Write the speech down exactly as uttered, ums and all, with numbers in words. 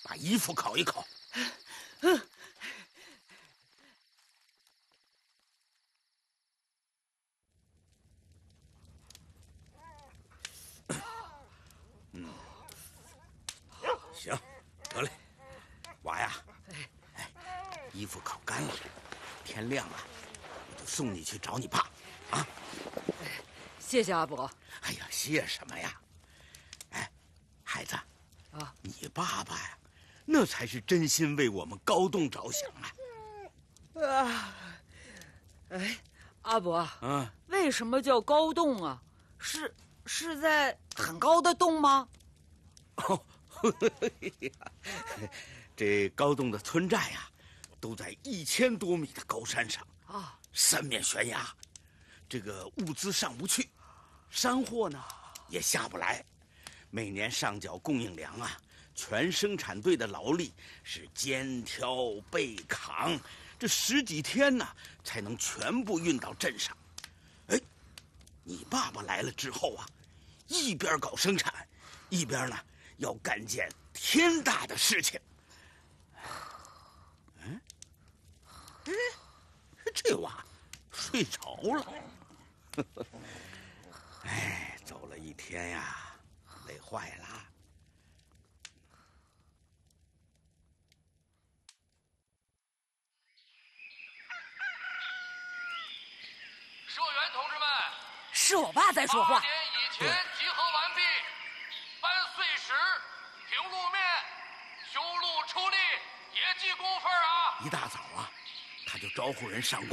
把衣服烤一烤。 嗯。 嗯，行，得嘞，娃呀，哎，衣服烤干了，天亮了，我就送你去找你爸，啊！ 谢谢阿伯。 哎呀，谢什么呀？哎，孩子，啊，你爸爸呀，那才是真心为我们高栋着想啊！ 啊，哎，阿伯， 嗯， 为什么叫高栋啊？是是在很高的洞吗？ 哦，呵呵呀，这高栋的村寨呀，都在一千多米的高山上啊，三面悬崖，这个物资上不去，山货呢也下不来，每年上缴供应粮啊，全生产队的劳力是肩挑背扛，这十几天呢才能全部运到镇上。哎，你爸爸来了之后啊，一边搞生产，一边呢要干件天大的事情。嗯，哎，这娃睡着了。哎，走了一天呀，累坏了。 社员同志们， 是我爸在说话。 八点以前集合完毕，搬碎石、平路面、修路出力，也记工分啊！ 一大早啊，他就招呼人上工。